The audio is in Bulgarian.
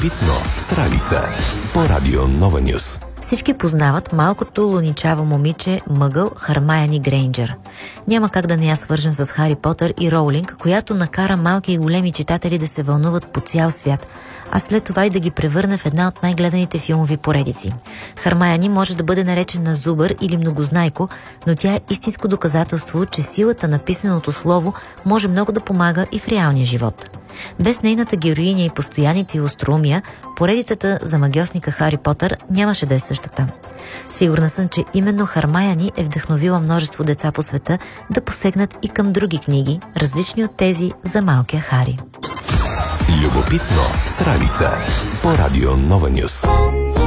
Любопитно с Ралица по Радио Нова Нюс. Всички познават малкото луничаво момиче Мъгъл Хърмайани Грейнджър. Няма как да не я свържем с Хари Потър и Роулинг, която накара малки и големи читатели да се вълнуват по цял свят, а след това и да ги превърне в една от най-гледаните филмови поредици. Хърмайани може да бъде наречена зубър или многознайко, но тя е истинско доказателство, че силата на писменото слово може много да помага и в реалния живот. Без нейната героиня и постоянните й остроумия, поредицата за магьосника Хари Потър нямаше да е същата. Сигурна съм, че именно Хърмайани е вдъхновила множество деца по света да посегнат и към други книги, различни от тези за малкия Хари. Любопитно с Ралица по Радио Нова Нюс.